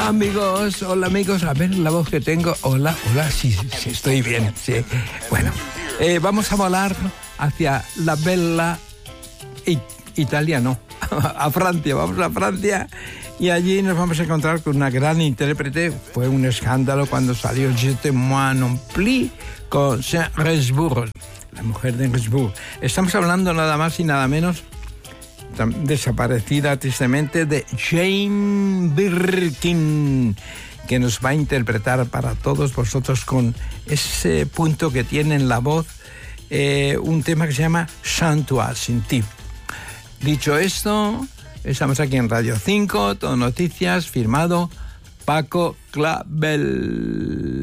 hola amigos, a ver la voz que tengo. Hola, sí, estoy bien, sí. Bueno, vamos a volar hacia la bella Italia, no, a Francia, vamos a Francia y allí nos vamos a encontrar con una gran intérprete. Fue un escándalo cuando salió Je te moi non plus con Saint Gainsbourg, la mujer de Gainsbourg. Estamos hablando nada más y nada menos, desaparecida tristemente, de Jane Birkin, que nos va a interpretar para todos vosotros con ese punto que tiene en la voz, un tema que se llama Sans toi, sin ti. Dicho esto, estamos aquí en Radio 5, Todo Noticias, firmado Paco Clavel.